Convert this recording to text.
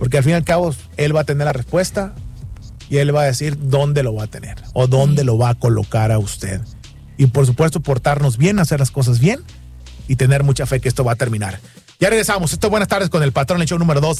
Porque al fin y al cabo, él va a tener la respuesta y él va a decir dónde lo va a tener o dónde lo va a colocar a usted. Y por supuesto, portarnos bien, hacer las cosas bien y tener mucha fe que esto va a terminar. Ya regresamos. Esto es Buenas Tardes con el Patrón, el show número 2.